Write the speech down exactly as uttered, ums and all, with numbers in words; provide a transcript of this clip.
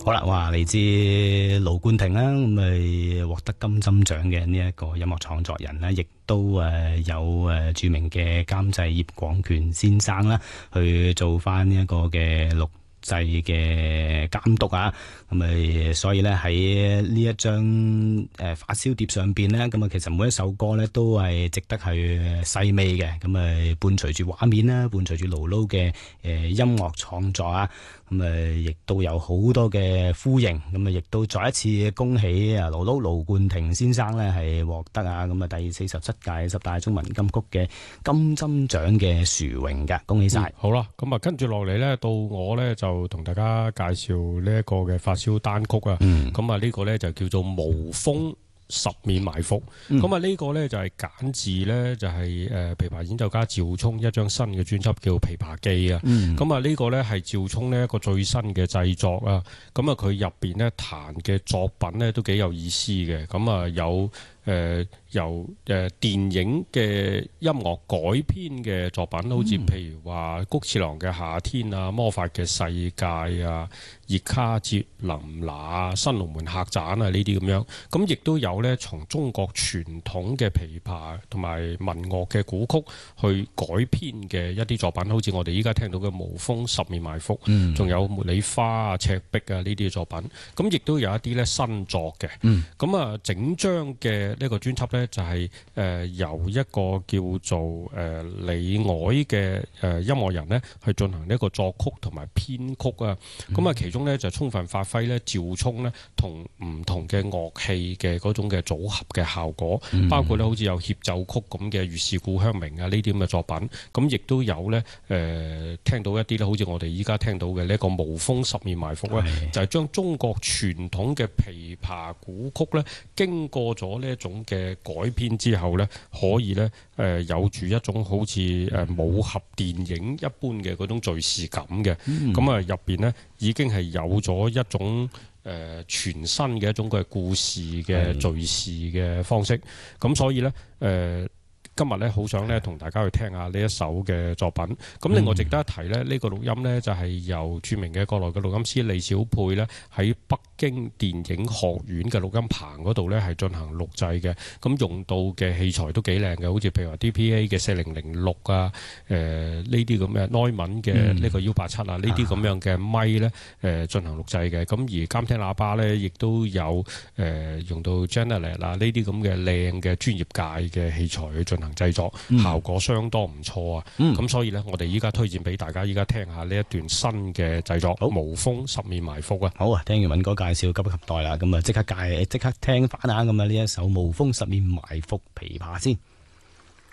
好啦，哇！嚟自盧冠廷啦，咁咪獲得金針獎嘅呢一個音樂創作人啦，亦都誒有誒著名嘅監製葉廣權先生啦，去做翻呢一個嘅錄製嘅監督啊，咁咪所以咧喺呢一張誒發燒碟上邊咧，咁啊其實每一首歌咧都係值得去細味嘅，咁啊伴隨住畫面啦，伴隨住盧盧嘅誒音樂創作啊，咁啊亦都有好多嘅呼應，咁啊亦都再一次恭喜啊盧盧盧冠廷先生咧係獲得啊咁啊第四十七屆十大中文金曲嘅金針獎嘅殊榮㗎，恭喜晒、嗯！ 好啦，咁啊跟住落嚟咧，到我咧就同大家介紹呢一個嘅發燒單曲啊，咁啊呢個咧就叫做無風十面埋伏，咁啊呢個咧就係揀自咧就係誒琵琶演奏家趙聰一張新嘅專輯叫《琵琶記》啊，咁啊呢個咧係趙聰呢一個最新嘅製作啊，咁啊佢入邊咧彈嘅作品咧都幾有意思嘅，咁啊有。誒、呃、由誒、呃、電影嘅音樂改編嘅作品，好似譬如話菊次郎嘅夏天啊、魔法嘅世界啊、葉卡捷琳娜啊、新龍門客棧啊呢啲咁樣，咁亦都有咧從中國傳統嘅琵琶同埋民樂嘅古曲去改編嘅一啲作品，好似我哋依家聽到嘅《無風十面埋伏》，仲、嗯、有茉莉花啊、赤壁啊呢啲作品，咁亦都有一啲咧新作嘅，咁、嗯、啊整張嘅。呢個專輯呢，就係誒由一個叫做誒李凱嘅誒音樂人呢去進行呢一個作曲同埋編曲啊，咁、嗯、啊其中呢，就充分發揮呢趙聰呢同唔同嘅樂器嘅嗰種嘅組合嘅效果，嗯、包括呢好似有協奏曲咁嘅《月是故鄉明》啊呢啲咁嘅作品，咁亦都有呢誒、呃、聽到一啲呢好似我哋依家聽到嘅呢一個無風十面埋伏咧，就係將中國傳統嘅琵琶古曲呢經過咗呢種嘅改編之後呢，可以呢誒、呃、有住一種好似誒武俠電影一般嘅嗰種敘事感嘅，咁啊入邊呢已經係有咗一種誒、呃、全新嘅一種嘅故事嘅敘事嘅方式，咁所以呢。誒、呃。今日咧好想咧同大家去聽下呢一首嘅作品。咁另外值得一提咧，呢、呢個錄音呢就係由著名嘅國內嘅錄音師李小佩咧喺北京電影學院嘅錄音棚嗰度咧係進行錄製嘅。咁用到嘅器材都幾靚嘅，好似譬如話 D P A 嘅四零零六啊，誒呢啲咁嘅 Neumann 嘅呢個 U 八七啊，呢啲咁樣嘅咪咧誒進行錄製嘅。咁而監聽喇叭咧亦都有誒、呃、用到 Genelec 啊呢啲咁嘅靚嘅專業界嘅器材去進行製作，效果相當唔錯啊！咁、嗯、所以呢，我哋依家推薦俾大家，依家聽下呢一段新嘅製作《無風十面埋伏》啊！ 好啊，聽完敏哥介紹，急不及待啦！咁啊，即刻介，即刻聽翻下咁啊！呢一首《無風十面埋伏》琵琶先。